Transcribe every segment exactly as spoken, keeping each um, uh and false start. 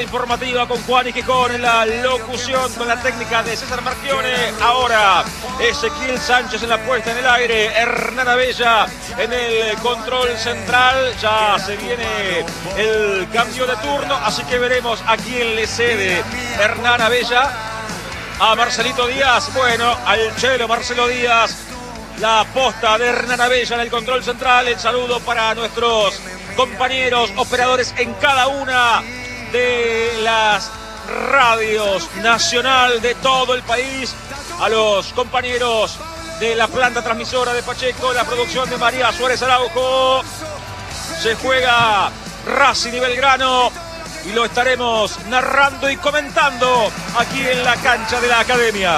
Informativa con Juan y Gijón en la locución con la técnica de César Marchione. Ahora Ezequiel Sánchez en la puesta en el aire, Hernán Abella en el control central. Ya se viene el cambio de turno, así que veremos a quién le cede Hernán Abella. A Marcelito Díaz, bueno, al Chelo Marcelo Díaz. La posta de Hernán Abella en el control central. El saludo para nuestros compañeros operadores en cada una de las radios nacional de todo el país, a los compañeros de la planta transmisora de Pacheco, la producción de María Suárez Araujo. Se juega Racing y Belgrano y lo estaremos narrando y comentando aquí en la cancha de la Academia.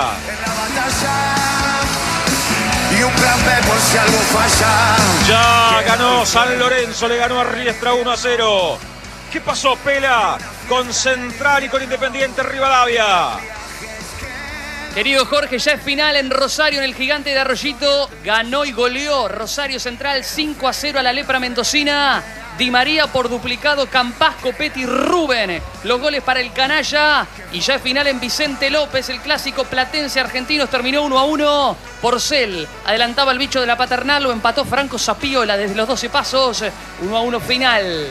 Y un plan B por si algo falla. Ya ganó San Lorenzo, le ganó a Riestra uno a cero. ¿Qué pasó, Pela, con Central y con Independiente Rivadavia? Querido Jorge, ya es final en Rosario, en el Gigante de Arroyito. Ganó y goleó Rosario Central cinco a cero a la Lepra Mendocina. Di María por duplicado, Campas, Copetti, Rubén. Los goles para el canalla. Y ya es final en Vicente López, el clásico platense argentino. Terminó uno a uno. Porcel adelantaba el bicho de la Paternal, lo empató Franco Zapiola desde los doce pasos. uno a uno final.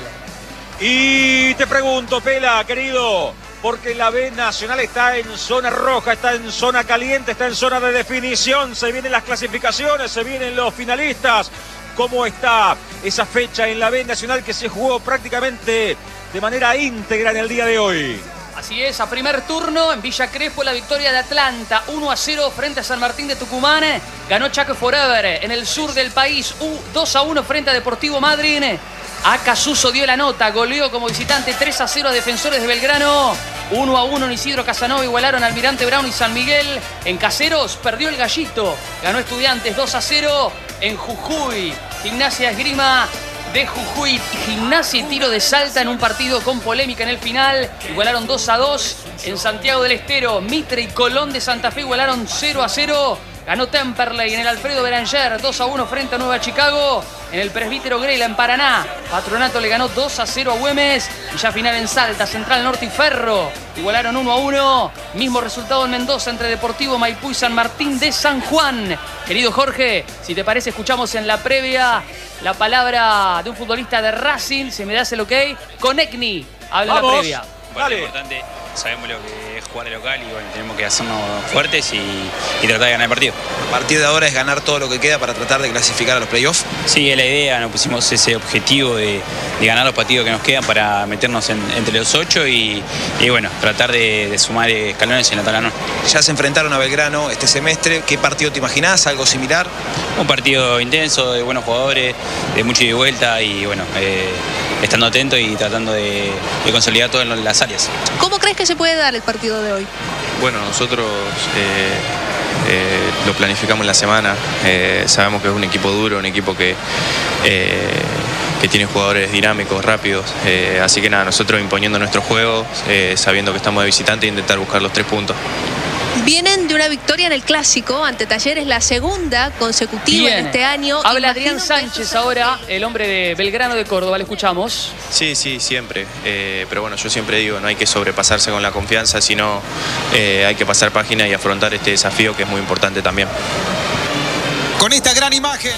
Y te pregunto, Pela, querido, porque la B Nacional está en zona roja, está en zona caliente, está en zona de definición. Se vienen las clasificaciones, se vienen los finalistas. ¿Cómo está esa fecha en la B Nacional que se jugó prácticamente de manera íntegra en el día de hoy? Así es, a primer turno en Villa Crespo la victoria de Atlanta, uno a cero frente a San Martín de Tucumán. Ganó Chaco Forever en el sur del país, dos a uno frente a Deportivo Madryn. Acasuso dio la nota, goleó como visitante tres a cero a Defensores de Belgrano. uno a uno en Isidro Casanova igualaron Almirante Brown y San Miguel. En Caseros perdió el Gallito, ganó Estudiantes dos a cero. En Jujuy, Gimnasia Esgrima de Jujuy, Gimnasia y Tiro de Salta en un partido con polémica en el final. Igualaron dos a dos. En Santiago del Estero, Mitre y Colón de Santa Fe igualaron cero a cero. Ganó Temperley en el Alfredo Beranger dos a uno frente a Nueva Chicago. En el Presbítero Grela en Paraná, Patronato le ganó dos a cero a Güemes. Y ya final en Salta, Central Norte y Ferro igualaron uno a uno. Mismo resultado en Mendoza entre Deportivo Maipú y San Martín de San Juan. Querido Jorge, si te parece, escuchamos en la previa la palabra de un futbolista de Racing. Si me das el ok, Konechny habla en la previa. Parte importante, sabemos lo que es jugar de local y bueno, tenemos que hacernos fuertes y, y tratar de ganar el partido. A partir de ahora es ganar todo lo que queda para tratar de clasificar a los playoffs. Sí, es la idea, nos pusimos ese objetivo de, de ganar los partidos que nos quedan para meternos en, entre los ocho y, y bueno, tratar de, de sumar escalones en la tabla. Ya se enfrentaron a Belgrano este semestre, ¿qué partido te imaginás? ¿Algo similar? Un partido intenso, de buenos jugadores, de mucho ida y vuelta y bueno, eh, estando atento y tratando de, de consolidar todo en las áreas. ¿Cómo crees que se puede dar el partido de hoy? Bueno, nosotros eh, eh, lo planificamos en la semana, eh, sabemos que es un equipo duro, un equipo que, eh, que tiene jugadores dinámicos, rápidos, eh, así que nada, nosotros imponiendo nuestro juego, eh, sabiendo que estamos de visitante e intentar buscar los tres puntos. Vienen de una victoria en el Clásico ante Talleres, la segunda consecutiva Bien. en este año. Habla Imagino Adrián Sánchez ahora, el hombre de Belgrano de Córdoba, le escuchamos. Sí, sí, siempre, eh, pero bueno, yo siempre digo, no hay que sobrepasarse con la confianza, sino eh, hay que pasar página y afrontar este desafío que es muy importante también. Con esta gran imagen.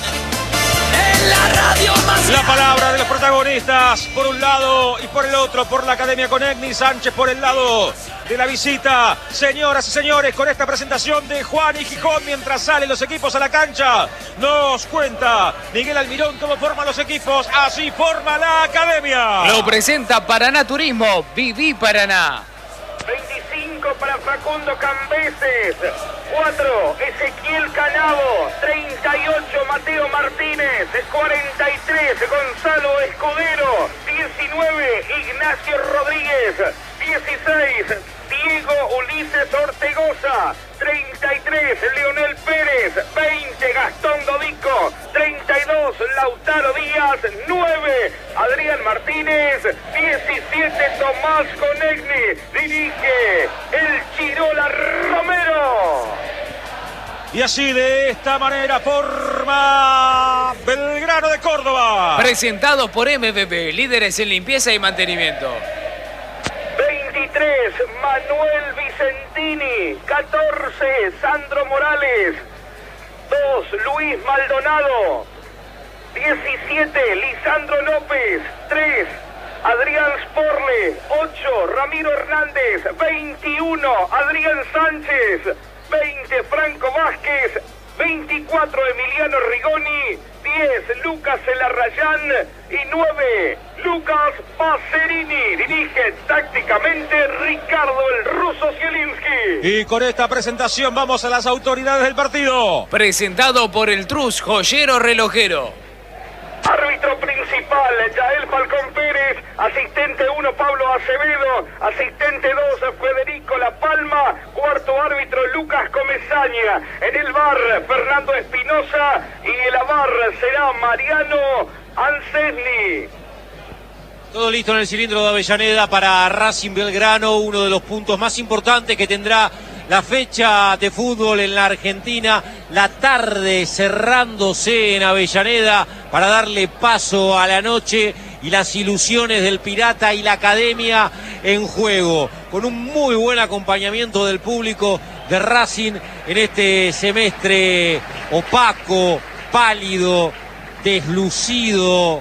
La palabra de los protagonistas por un lado y por el otro, por la Academia Konechny. Sánchez por el lado de la visita. Señoras y señores, con esta presentación de Juan y Gijón, mientras salen los equipos a la cancha, nos cuenta Miguel Almirón cómo forman los equipos. Así forma la Academia. Lo presenta Paraná Turismo. Viví Paraná. veinticinco para Facundo Cambeses, cuatro Ezequiel Canavo, treinta y ocho Mateo Martínez, cuarenta y tres Gonzalo Escudero, diecinueve Ignacio Rodríguez, dieciséis Diego Ulises Ortegoza, treinta y tres Leonel Pérez, veinte Gastón Dodico, treinta y dos Lautaro Díaz, nueve Adrián Martínez, diecisiete Tomás Konechny, dirige el Chirola Romero. Y así de esta manera forma Belgrano de Córdoba. Presentado por M V P, líderes en limpieza y mantenimiento. tres, Manuel Vicentini. catorce, Sandro Morales. dos, Luis Maldonado. diecisiete, Lisandro López. tres, Adrián Sporle. ocho, Ramiro Hernández. veintiuno, Adrián Sánchez. veinte, Franco Vázquez. veinticuatro, Emiliano Rigoni. diez, Lucas Elarrayán. Y nueve, Lucas Pacerini. Dirige tácticamente Ricardo el Ruso Zielinski. Y con esta presentación vamos a las autoridades del partido. Presentado por el Trus Joyero Relojero. Árbitro principal, Yael Falcón Pérez. Asistente uno, Pablo Acevedo. Asistente dos, Federico La Palma. Cuarto árbitro, Lucas Comesaña. En el V A R, Fernando Espinosa. Y el A V A R será Mariano Ansesni. Todo listo en el cilindro de Avellaneda para Racing Belgrano, uno de los puntos más importantes que tendrá la fecha de fútbol en la Argentina, la tarde cerrándose en Avellaneda para darle paso a la noche y las ilusiones del Pirata y la Academia en juego, con un muy buen acompañamiento del público de Racing en este semestre opaco, pálido, deslucido,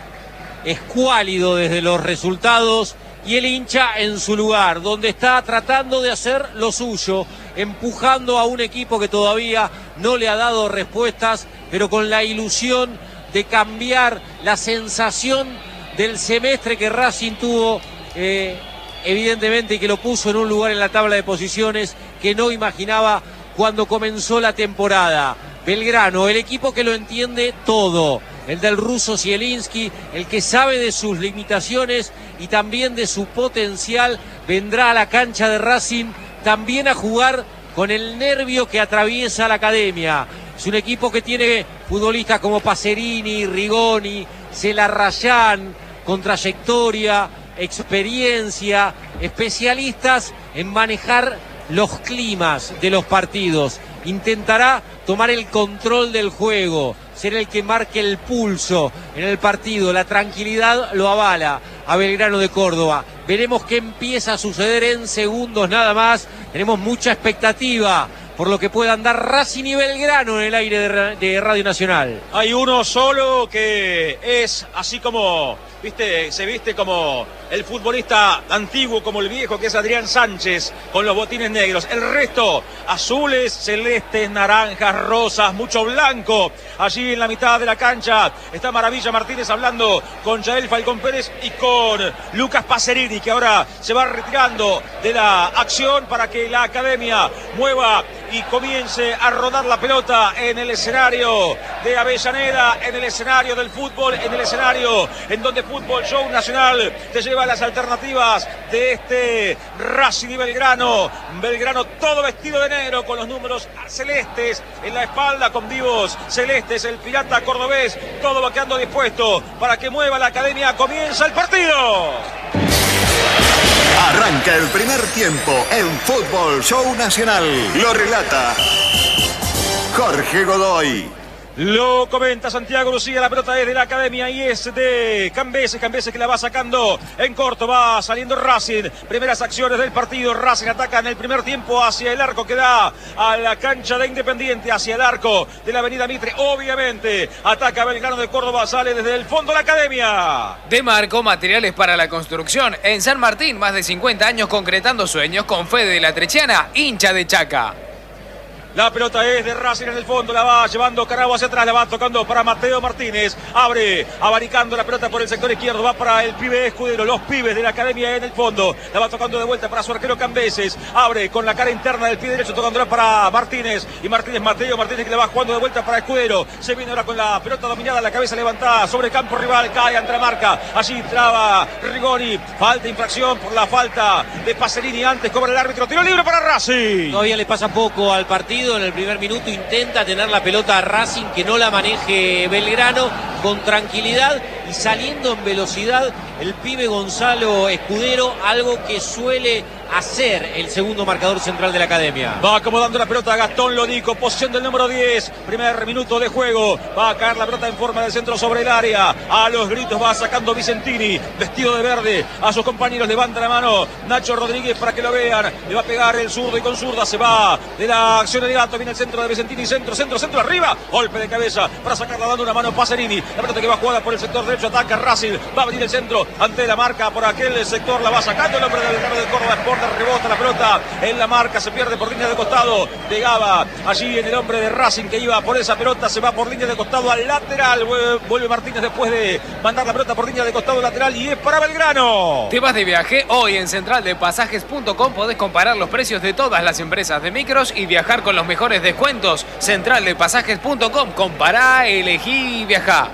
escuálido desde los resultados, y el hincha en su lugar, donde está tratando de hacer lo suyo, empujando a un equipo que todavía no le ha dado respuestas, pero con la ilusión de cambiar la sensación del semestre que Racing tuvo, eh, evidentemente, y que lo puso en un lugar en la tabla de posiciones que no imaginaba cuando comenzó la temporada. Belgrano, el equipo que lo entiende todo, el del Ruso Zielinski, el que sabe de sus limitaciones y también de su potencial, vendrá a la cancha de Racing también a jugar con el nervio que atraviesa la Academia. Es un equipo que tiene futbolistas como Pacerini, Rigoni, Celarrayán, con trayectoria, experiencia, especialistas en manejar los climas de los partidos. Intentará tomar el control del juego, ser el que marque el pulso en el partido. La tranquilidad lo avala a Belgrano de Córdoba. Veremos qué empieza a suceder en segundos nada más. Tenemos mucha expectativa por lo que puedan dar Racing y Belgrano en el aire de, de Radio Nacional. Hay uno solo que es así como, viste, se viste como el futbolista antiguo, como el viejo, que es Adrián Sánchez, con los botines negros. El resto, azules, celestes, naranjas, rosas, mucho blanco. Allí en la mitad de la cancha está Maravilla Martínez hablando con Yael Falcón Pérez y con Lucas Pacerini, que ahora se va retirando de la acción para que la Academia mueva y comience a rodar la pelota en el escenario de Avellaneda, en el escenario del fútbol, en el escenario en donde Fútbol Show Nacional te lleva las alternativas de este Racing y Belgrano. Belgrano todo vestido de negro con los números celestes en la espalda, con vivos celestes, el Pirata cordobés, todo vaqueando dispuesto para que mueva la Academia. Comienza el partido. Arranca el primer tiempo en Fútbol Show Nacional. Lo relata Jorge Godoy. Lo comenta Santiago Lucía, la pelota es de la Academia y es de Cambeses, Cambeses que la va sacando en corto, va saliendo Racing, primeras acciones del partido. Racing ataca en el primer tiempo hacia el arco que da a la cancha de Independiente, hacia el arco de la avenida Mitre, obviamente, ataca Belgrano de Córdoba, sale desde el fondo de la Academia. De Marco, materiales para la construcción, en San Martín, más de cincuenta años concretando sueños con Fede de la Trechiana, hincha de Chaca. La pelota es de Racing en el fondo, la va llevando Carabo hacia atrás, la va tocando para Mateo Martínez, abre, abaricando la pelota por el sector izquierdo, va para el pibe Escudero, los pibes de la Academia en el fondo, la va tocando de vuelta para su arquero Cambeses, abre con la cara interna del pie derecho, tocándola para Martínez, y Martínez, Mateo Martínez que le va jugando de vuelta para Escudero, se viene ahora con la pelota dominada, la cabeza levantada sobre el campo rival, cae ante la marca, allí traba Rigoni, falta, infracción por la falta de Pacerini, antes cobra el árbitro, tiro libre para Racing. Todavía le pasa poco al partido. En el primer minuto intenta tener la pelota a Racing, que no la maneje Belgrano con tranquilidad, y saliendo en velocidad el pibe Gonzalo Escudero, algo que suele hacer el segundo marcador central de la academia. Va acomodando la pelota Gastón Lodico, posición del número diez, primer minuto de juego, va a caer la pelota en forma de centro sobre el área, a los gritos va sacando Vicentini, vestido de verde, a sus compañeros levanta la mano Nacho Rodríguez para que lo vean, le va a pegar el zurdo y con zurda se va de la acción de gato, viene el centro de Vicentini, centro, centro, centro, arriba, golpe de cabeza para sacarla dando una mano Pacerini, la pelota que va jugada por el sector derecho, ataca Racing, va a venir el centro, ante la marca por aquel sector, la va sacando el hombre del Belgrano de Córdoba Sport, rebota la pelota en la marca, se pierde por línea de costado, llegaba allí en el hombre de Racing que iba por esa pelota, se va por línea de costado al lateral, vuelve Martínez después de mandar la pelota por línea de costado lateral y es para Belgrano. ¿Te vas de viaje? Hoy en central de pasajes punto com podés comparar los precios de todas las empresas de micros y viajar con los mejores descuentos. central de pasajes punto com, compará, elegí y viajá.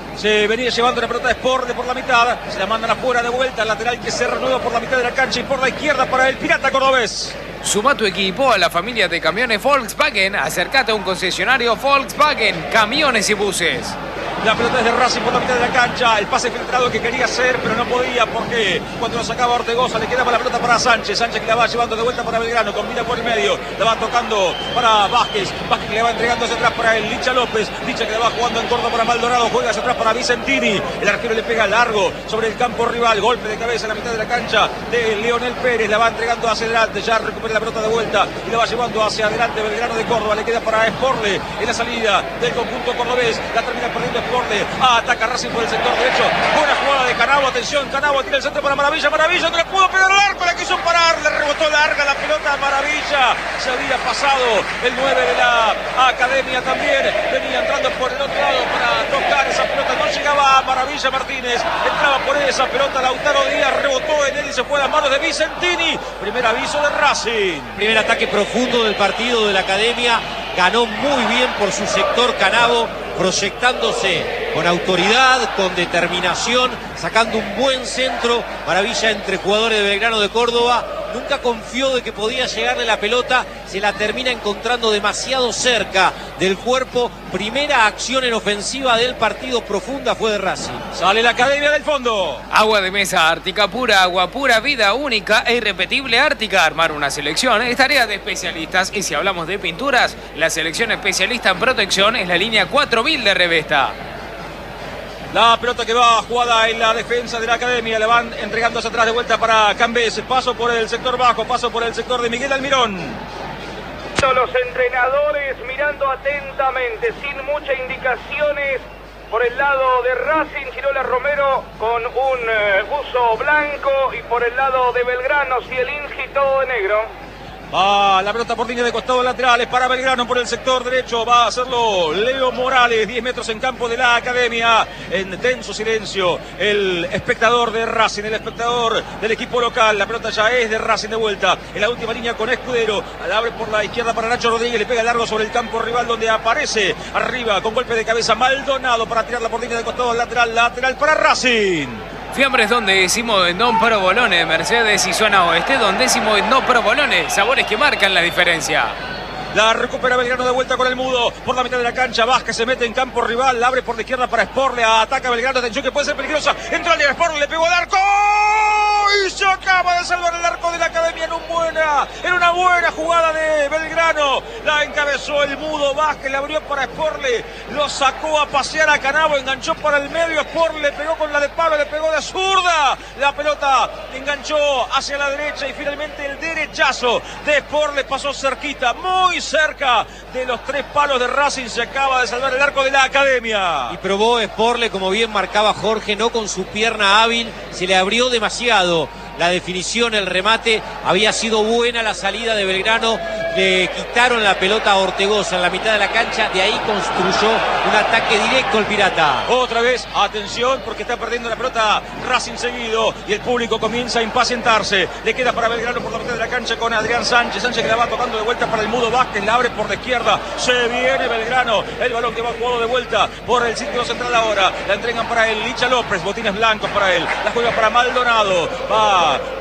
Se venía llevando la pelota de Sport por la mitad, se la mandan afuera de vuelta, el lateral que se renueva por la mitad de la cancha y por la izquierda para el Pirata Cordobés. Suma tu equipo a la familia de camiones Volkswagen, acércate a un concesionario Volkswagen, camiones y buses. La pelota es de Racing por la mitad de la cancha, el pase filtrado que quería hacer pero no podía porque cuando lo sacaba Ortegoza le quedaba la pelota para Sánchez, Sánchez que la va llevando de vuelta para Belgrano, combina por el medio, la va tocando para Vázquez, Vázquez que le va entregando hacia atrás para el Licha López, Licha que la va jugando en corto para Maldonado, juega hacia atrás para Vicentini, el arquero le pega largo sobre el campo rival, golpe de cabeza en la mitad de la cancha de Leonel Pérez, la va entregando hacia adelante, ya recupera la pelota de vuelta y la va llevando hacia adelante Belgrano de Córdoba, le queda para Sporle en la salida del conjunto cordobés, la termina perdiendo Sporle, ah, ataca Racing por el sector derecho, buena jugada de Canavo, atención, Canavo tira el centro para Maravilla, Maravilla no le pudo pegar al arco, la quiso parar, le rebotó larga la pelota a Maravilla, se había pasado el nueve de la academia también, venía entrando por el otro lado para tocar esa pelota, no llegaba a Maravilla Martínez, entraba por esa pelota Lautaro Díaz, rebotó en él y se fue a las manos de Vicentini, primer aviso de Racing. Primer ataque profundo del partido de la academia, ganó muy bien por su sector Canavo, proyectándose con autoridad, con determinación, sacando un buen centro, maravilla entre jugadores de Belgrano de Córdoba, nunca confió de que podía llegarle la pelota, se la termina encontrando demasiado cerca del cuerpo, primera acción en ofensiva del partido profunda fue de Racing. Sale la academia del fondo. Agua de mesa Ártica pura, agua pura, vida única e irrepetible Ártica. Armar una selección es tarea de especialistas y si hablamos de pinturas, la selección especialista en protección es la línea cuatro mil de Revesta. La pelota que va jugada en la defensa de la academia, le van entregando hacia atrás de vuelta para Cambés, paso por el sector bajo, paso por el sector de Miguel Almirón. Los entrenadores mirando atentamente, sin muchas indicaciones, por el lado de Racing, Girola Romero con un eh, buzo blanco y por el lado de Belgrano, Zielinski todo de negro. Va la pelota por línea de costado laterales para Belgrano por el sector derecho. Va a hacerlo Leo Morales, diez metros en campo de la academia. En tenso silencio el espectador de Racing, el espectador del equipo local. La pelota ya es de Racing de vuelta. En la última línea con Escudero. La abre por la izquierda para Nacho Rodríguez. Le pega largo sobre el campo rival donde aparece arriba con golpe de cabeza Maldonado para tirarla por línea de costado lateral. Lateral para Racing. Fiambres don décimo en Don Provolone, Mercedes y zona oeste, don décimo en No Provolone, sabores que marcan la diferencia. La recupera Belgrano de vuelta con el Mudo por la mitad de la cancha. Vázquez se mete en campo rival, la abre por la izquierda para Sporle, ataca Belgrano, atención que puede ser peligrosa, entró al día Sporle, le pegó al arco y se acaba de salvar el arco de la academia en, un buena, en una buena jugada de Belgrano. La encabezó el Mudo, Vázquez la abrió para Sporle, lo sacó a pasear a Canavo, enganchó para el medio, Sporle le pegó con la de Pablo, le pegó de zurda, la pelota enganchó hacia la derecha y finalmente el derechazo de Sporle pasó cerquita, muy cerca de los tres palos de Racing, se acaba de salvar el arco de la academia. Y probó Sporle, como bien marcaba Jorge, no con su pierna hábil, se le abrió demasiado la definición, el remate, había sido buena la salida de Belgrano, le quitaron la pelota a Ortegoza en la mitad de la cancha, de ahí construyó un ataque directo el Pirata. Otra vez, atención, porque está perdiendo la pelota Racing seguido y el público comienza a impacientarse. Le queda para Belgrano por la mitad de la cancha con Adrián Sánchez, Sánchez que la va tocando de vuelta para el Mudo Vázquez, la abre por la izquierda, se viene Belgrano, el balón que va jugado de vuelta por el círculo central ahora, la entregan para el Licha López, botines blancos para él, la juega para Maldonado, va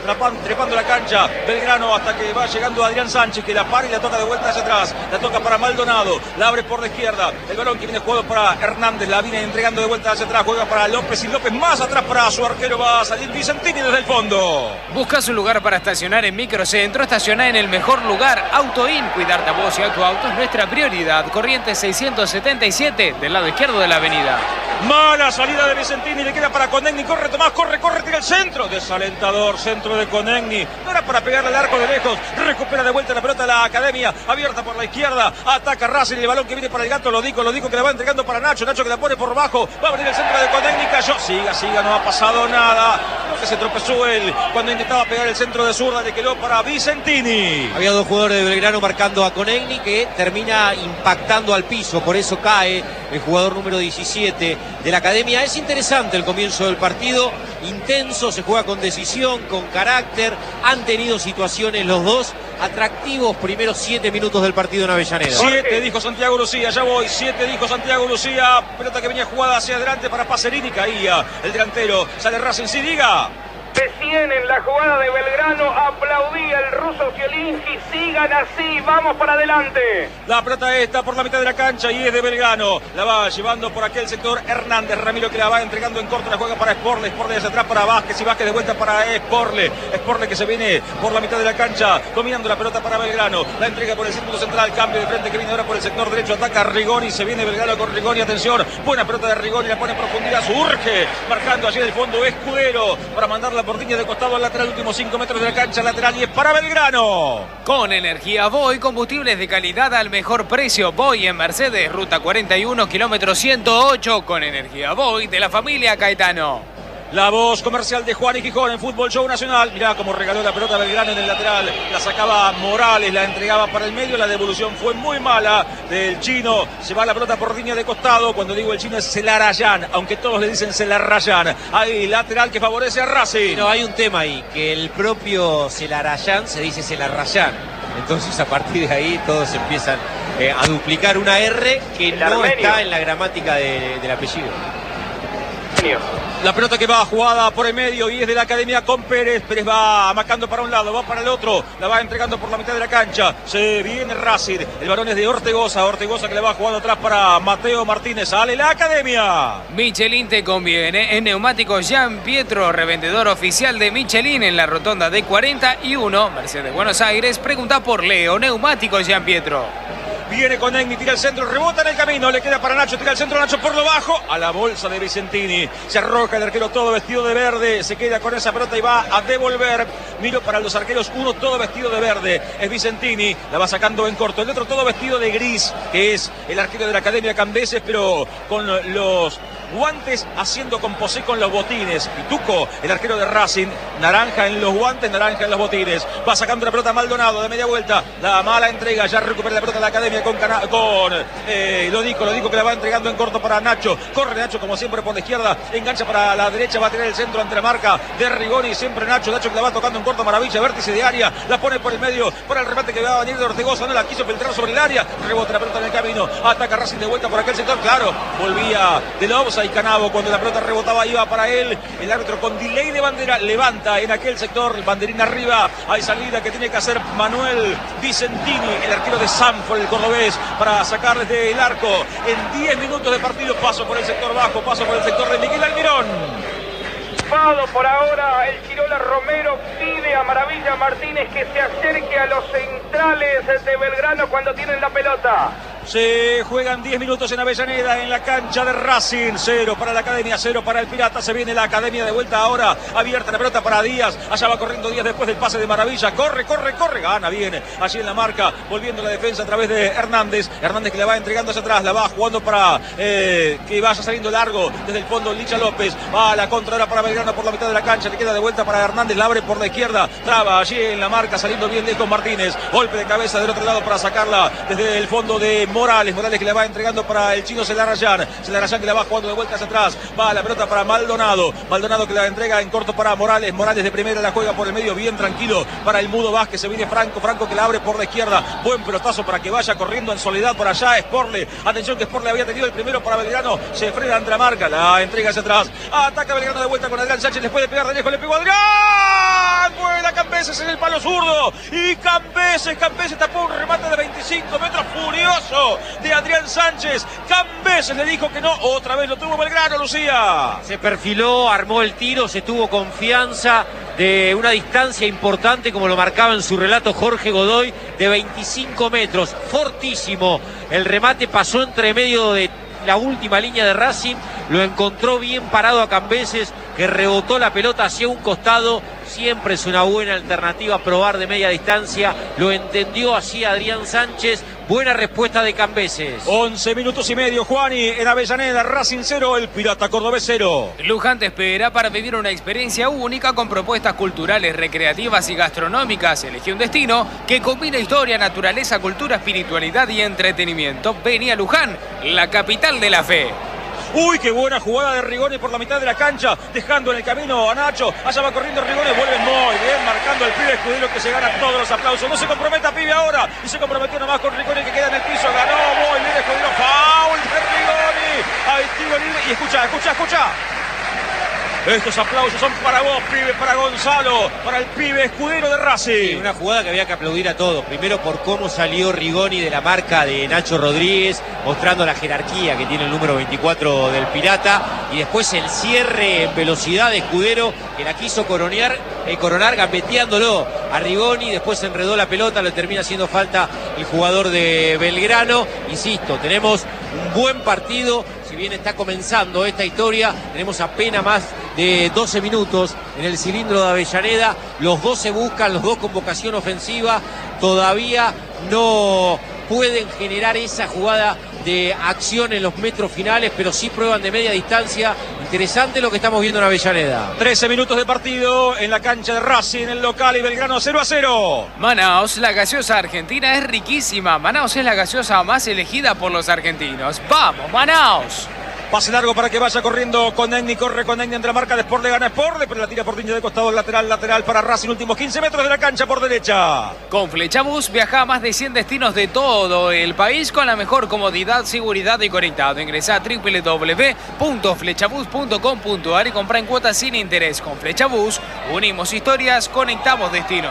trepando, trepando la cancha. Belgrano hasta que va llegando Adrián Sánchez, que la para y la toca de vuelta hacia atrás. La toca para Maldonado, la abre por la izquierda. El balón que viene jugado para Hernández, la viene entregando de vuelta hacia atrás. Juega para López y López más atrás para su arquero. Va a salir Vicentini desde el fondo. Busca su lugar para estacionar en Microcentro. Estaciona en el mejor lugar. AutoIn. Cuidarte a vos y a tu auto es nuestra prioridad. Corrientes seiscientos setenta y siete del lado izquierdo de la avenida. Mala salida de Vicentini, le queda para Conegni. Corre Tomás, corre, corre, tira el centro. Desalentador centro de Conegni. No era para pegarle al arco de lejos. Recupera de vuelta la pelota a la Academia. Abierta por la izquierda. Ataca Racing. El balón que viene para el gato. Lo digo, lo digo que la va entregando para Nacho. Nacho que la pone por bajo. Va a venir el centro de Conegni. Cayó. Siga, siga, no ha pasado nada. Creo que se tropezó él cuando intentaba pegar el centro de zurda. Le quedó para Vicentini. Había dos jugadores de Belgrano marcando a Conegni que termina impactando al piso. Por eso cae el jugador número diecisiete de la Academia. Es interesante el comienzo del partido, intenso, se juega con decisión, con carácter, han tenido situaciones los dos, atractivos primeros siete minutos del partido en Avellaneda. Siete dijo Santiago Lucía, ya voy, siete dijo Santiago Lucía, pelota que venía jugada hacia adelante para Pacerini, caía el delantero, sale Racing, sí, diga. Recién en la jugada de Belgrano aplaudía el ruso Zielinski. Sigan así, vamos para adelante. La pelota está por la mitad de la cancha y es de Belgrano. La va llevando por aquel sector Hernández. Ramiro que la va entregando en corto. La juega para Sporle. Sporle hacia atrás para Vázquez y Vázquez de vuelta para Sporle. Sporle que se viene por la mitad de la cancha dominando la pelota para Belgrano. La entrega por el círculo central. Cambio de frente que viene ahora por el sector derecho. Ataca Rigoni. Se viene Belgrano con Rigoni. Atención. Buena pelota de Rigoni. La pone en profundidad. Surge. Marcando allí en el fondo Escudero para mandarla por línea de costado al lateral, últimos cinco metros de la cancha lateral y es para Belgrano. Con energía Voy, combustibles de calidad al mejor precio. Voy en Mercedes, ruta cuarenta y uno, kilómetro ciento ocho. Con energía Voy de la familia Caetano. La voz comercial de Juan y Gijón en Fútbol Show Nacional. Mirá cómo regaló la pelota Belgrano en el lateral. La sacaba Morales, la entregaba para el medio. La devolución fue muy mala del chino. Se va la pelota por línea de costado. Cuando digo el chino es Celarayán, aunque todos le dicen Celarayán. Hay lateral que favorece a Racing. No, hay un tema ahí, que el propio Celarayán se dice Celarayán. Entonces a partir de ahí todos empiezan eh, a duplicar una R que El no armenio. está en la gramática de, del apellido. La pelota que va jugada por el medio y es de la Academia con Pérez. Pérez va amacando para un lado, va para el otro. La va entregando por la mitad de la cancha. Se viene Racing. El balón es de Ortegoza. Ortegoza que le va jugando atrás para Mateo Martínez. Sale la Academia. Michelin te conviene. En Neumáticos Gian Pietro, revendedor oficial de Michelin en la rotonda de cuarenta y uno, Mercedes Buenos Aires. Pregunta por Leo. Neumáticos Gian Pietro. Viene con Egni, tira el centro, rebota en el camino, le queda para Nacho, tira el centro, Nacho por lo bajo, a la bolsa de Vicentini. Se arroja el arquero todo vestido de verde, se queda con esa pelota y va a devolver. Miro para los arqueros, uno todo vestido de verde, es Vicentini, la va sacando en corto. El otro todo vestido de gris, que es el arquero de la Academia Cambeses, pero con los guantes haciendo composé con los botines. Pituco, el arquero de Racing, naranja en los guantes, naranja en los botines. Va sacando la pelota Maldonado de media vuelta, la mala entrega, ya recupera la pelota de la Academia con, Cana con eh, lo digo, lo digo que la va entregando en corto para Nacho. Corre Nacho como siempre por la izquierda, engancha para la derecha, va a tener el centro ante la marca de Rigoni, siempre Nacho, Nacho que la va tocando en corto, maravilla, vértice de área, la pone por el medio, para el remate que va a venir de Ortegoza, no la quiso filtrar sobre el área, rebota la pelota en el camino, ataca Racing de vuelta por aquel sector, claro, volvía de la offside Canavo, cuando la pelota rebotaba iba para él, el árbitro con delay de bandera levanta en aquel sector, banderín arriba, hay salida que tiene que hacer Manuel Vicentini, el arquero de Sanford, el cordobés, para sacar desde el arco en diez minutos de partido. Paso por el sector bajo, paso por el sector de Miguel Almirón. Por ahora el Chirola Romero pide a Maravilla Martínez que se acerque a los centrales de Belgrano cuando tienen la pelota. Se juegan diez minutos en Avellaneda, en la cancha de Racing. Cero para la Academia, cero para el Pirata. Se viene la Academia de vuelta ahora. Abierta la pelota para Díaz. Allá va corriendo Díaz después del pase de Maravilla. Corre, corre, corre. Gana bien allí en la marca. Volviendo la defensa a través de Hernández. Hernández que la va entregando hacia atrás. La va jugando para eh, que vaya saliendo largo desde el fondo Licha López. Va a la contra ahora para Belgrano por la mitad de la cancha. Le queda de vuelta para Hernández. La abre por la izquierda. Traba allí en la marca saliendo bien lejos Martínez. Golpe de cabeza del otro lado para sacarla desde el fondo de Morales. Morales que le va entregando para el chino Celarayán. Celarayán que la va jugando de vuelta hacia atrás. Va la pelota para Maldonado. Maldonado que la entrega en corto para Morales. Morales de primera la juega por el medio, bien tranquilo para el Mudo Vázquez. Se viene Franco. Franco que la abre por la izquierda. Buen pelotazo para que vaya corriendo en soledad por allá. Sporle. Atención que Sporle había tenido el primero para Belgrano. Se frena ante la marca. La entrega hacia atrás. Ataca Belgrano de vuelta con Adrián Sánchez. Les puede pegar de lejos. Le pegó a Adrián. Vuela Cambeses en el palo zurdo. Y Cambeses. Cambeses tapó un remate de veinticinco metros furioso de Adrián Sánchez. Cambeses le dijo que no. Otra vez lo tuvo Belgrano, Lucía. Se perfiló, armó el tiro, se tuvo confianza de una distancia importante, como lo marcaba en su relato Jorge Godoy, de veinticinco metros. Fortísimo. El remate pasó entre medio de la última línea de Racing. Lo encontró bien parado a Cambeses, que rebotó la pelota hacia un costado. Siempre es una buena alternativa probar de media distancia. Lo entendió así Adrián Sánchez. Buena respuesta de Cambeses. once minutos y medio, Juani, en Avellaneda. Racing cero, el Pirata Cordobés cero. Luján te espera para vivir una experiencia única con propuestas culturales, recreativas y gastronómicas. Elegí un destino que combina historia, naturaleza, cultura, espiritualidad y entretenimiento. Vení a Luján, la capital de la fe. Uy, qué buena jugada de Rigoni por la mitad de la cancha, dejando en el camino a Nacho. Allá va corriendo Rigoni, vuelve muy bien, marcando al pibe Escudero, que se gana todos los aplausos. No se comprometa pibe ahora, y se comprometió nomás con Rigoni, que queda en el piso. Ganó muy bien Escudero, foul de Rigoni. Ahí tiro libre, y escucha, escucha, escucha. Estos aplausos son para vos, pibe, para Gonzalo, para el pibe Escudero de Racing. Sí, una jugada que había que aplaudir a todos. Primero por cómo salió Rigoni de la marca de Nacho Rodríguez, mostrando la jerarquía que tiene el número veinticuatro del Pirata. Y después el cierre en velocidad de Escudero, que la quiso coronar, eh, coronar gambeteándolo a Rigoni. Después enredó la pelota, le termina haciendo falta el jugador de Belgrano. Insisto, tenemos un buen partido. Si bien está comenzando esta historia, tenemos apenas más de doce minutos en el cilindro de Avellaneda. Los dos se buscan, los dos con vocación ofensiva. Todavía no pueden generar esa jugada de acción en los metros finales, pero sí prueban de media distancia. Interesante lo que estamos viendo en Avellaneda. trece minutos de partido en la cancha de Racing, en el local, y Belgrano cero a cero. Manaos, la gaseosa argentina es riquísima. Manaos es la gaseosa más elegida por los argentinos. ¡Vamos, Manaos! Pase largo para que vaya corriendo Conegni, corre Conegni entre la marca de Sporle, gana Sporle, pero la tira por línea de costado, lateral, lateral para Racing, últimos quince metros de la cancha por derecha. Con Flechabús viaja a más de cien destinos de todo el país con la mejor comodidad, seguridad y conectado. Ingresá a doble u doble u doble u punto flechabús punto com punto a r y compra en cuotas sin interés. Con Flechabús unimos historias, conectamos destinos.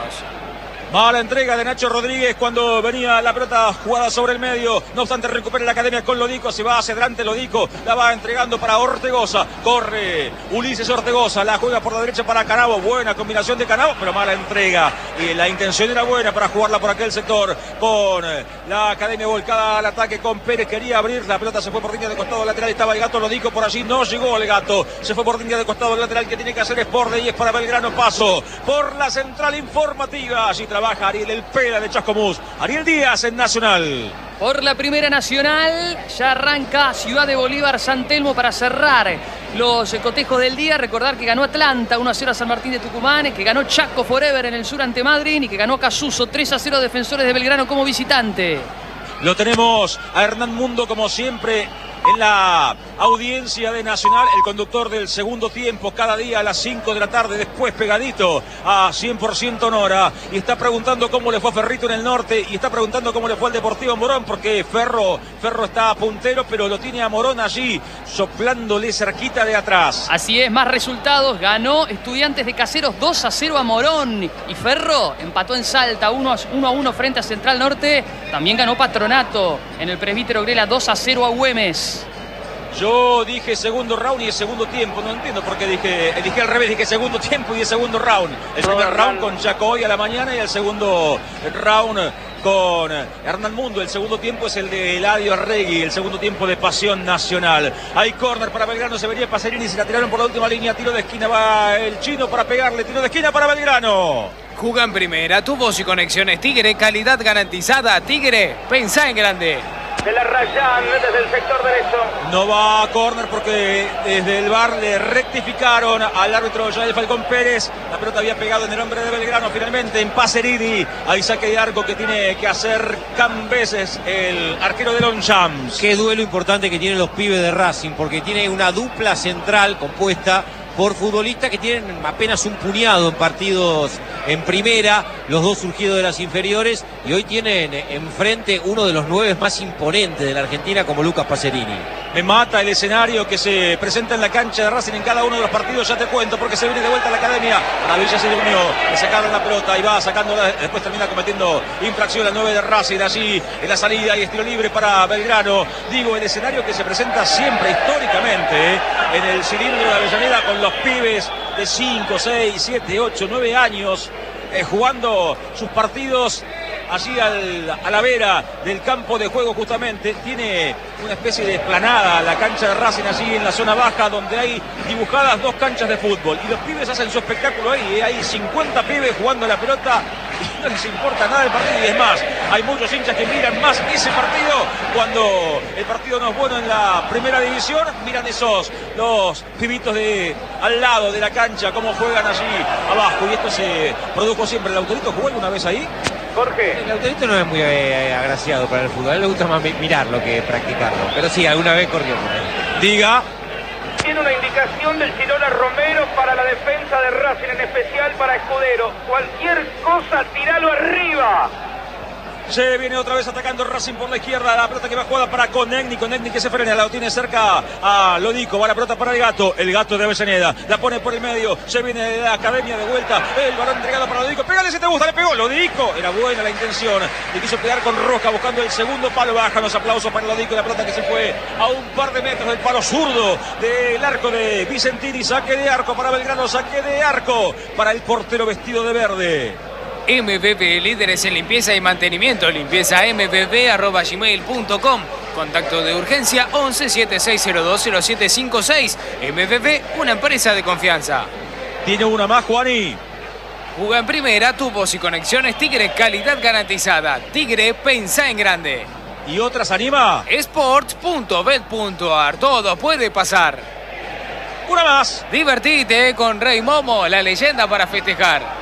Mala entrega de Nacho Rodríguez cuando venía la pelota jugada sobre el medio. No obstante, recupera la academia con Lodico. Se va hacia adelante Lodico. La va entregando para Ortegoza. Corre Ulises Ortegoza. La juega por la derecha para Canavo. Buena combinación de Canavo, pero mala entrega. Y la intención era buena para jugarla por aquel sector. Con la academia volcada al ataque con Pérez. Quería abrir. La pelota se fue por línea de costado lateral. Estaba el gato Lodico por allí. No llegó el gato. Se fue por línea de costado lateral, que tiene que hacer Sporle. Y es para Belgrano. Paso por la central informativa. Allí trabaja Ariel El Pela de Chascomús. Ariel Díaz en Nacional. Por la Primera Nacional ya arranca Ciudad de Bolívar, San Telmo para cerrar los cotejos del día. Recordar que ganó Atlanta uno a cero a San Martín de Tucumán, que ganó Chaco Forever en el sur ante Madrid y que ganó Casuso tres a cero a Defensores de Belgrano como visitante. Lo tenemos a Hernán Mundo como siempre en la audiencia de Nacional, el conductor del segundo tiempo, cada día a las cinco de la tarde, después pegadito a cien por ciento Nora, y está preguntando cómo le fue a Ferrito en el norte, y está preguntando cómo le fue al Deportivo Morón, porque Ferro, Ferro está puntero, pero lo tiene a Morón allí, soplándole cerquita de atrás. Así es, más resultados, ganó Estudiantes de Caseros dos a cero a Morón, y Ferro empató en Salta uno a uno frente a Central Norte. También ganó Patronato en el Presbítero Grela dos a cero a Güemes. Yo dije segundo round y el segundo tiempo, no entiendo por qué dije, dije al revés, dije segundo tiempo y el segundo round. El primer round con Chacoy a la mañana y el segundo round con Hernán Mundo. El segundo tiempo es el de Eladio Arregui, el segundo tiempo de Pasión Nacional. Hay córner para Belgrano, se venía Paserini, se la tiraron por la última línea, tiro de esquina, va el chino para pegarle, tiro de esquina para Belgrano. Juga en primera, tu voz y conexiones Tigre, calidad garantizada. Tigre, pensá en grande. de la Rayán desde el sector derecho. No va a córner porque desde el V A R le rectificaron al árbitro Yael Falcón Pérez. La pelota había pegado en el hombre de Belgrano finalmente en Pacerini. Ahí saque de arco que tiene que hacer Cambeses, el arquero de Longchamps. Qué duelo importante que tienen los pibes de Racing, porque tiene una dupla central compuesta por futbolistas que tienen apenas un puñado en partidos en primera, los dos surgidos de las inferiores, y hoy tienen enfrente uno de los nueve más imponentes de la Argentina como Lucas Pacerini. Me mata el escenario que se presenta en la cancha de Racing en cada uno de los partidos, ya te cuento, porque se viene de vuelta a la academia. Maravilla se unió, le sacaron la pelota y va sacándola, después termina cometiendo infracción al nueve de Racing, allí en la salida y estilo libre para Belgrano. Digo, el escenario que se presenta siempre históricamente ¿eh? en el cilindro de Avellaneda con los pibes de cinco, seis, siete, ocho, nueve años eh, jugando sus partidos allí al, a la vera del campo de juego justamente. Tiene una especie de esplanada la cancha de Racing allí en la zona baja donde hay dibujadas dos canchas de fútbol y los pibes hacen su espectáculo ahí, ¿eh? Hay cincuenta pibes jugando la pelota y no les importa nada el partido, y es más, hay muchos hinchas que miran más ese partido cuando el partido no es bueno en la primera división, miran esos los pibitos de al lado de la cancha cómo juegan allí abajo, y esto se produjo siempre. ¿El Autorito jugó alguna vez ahí? Jorge. El Autorito no es muy eh, agraciado para el fútbol, a él le gusta más mirarlo que practicarlo, pero sí, alguna vez corrió con él. Diga. Tiene una indicación del Chirona Romero para la defensa de Racing, en especial para Escudero. Cualquier cosa, tiralo arriba. Se viene otra vez atacando Racing por la izquierda. La pelota que va jugada para Conegni. Conegni que se frena. La tiene cerca a Lodico. Va la pelota para el Gato. El Gato de Avellaneda. La pone por el medio. Se viene de la academia de vuelta. El balón entregado para Lodico. Pégale si te gusta. Le pegó Lodico. Era buena la intención. Le quiso pegar con Roja buscando el segundo palo. Bajan los aplausos para Lodico. La pelota que se fue a un par de metros del palo zurdo del arco de Vicentini. Saque de arco para Belgrano. Saque de arco para el portero vestido de verde. M V V, líderes en limpieza y mantenimiento. Limpieza m v v arroba gmail punto com. Contacto de urgencia once, setenta y seis cero dos, cero siete cinco seis. M V V, una empresa de confianza. Tiene una más, Juani. Juega en primera, tubos y conexiones Tigre, calidad garantizada. Tigre, pensá en grande. ¿Y otras anima? Sports punto bet punto a r, todo puede pasar. Una más. Divertite con Rey Momo, la leyenda para festejar.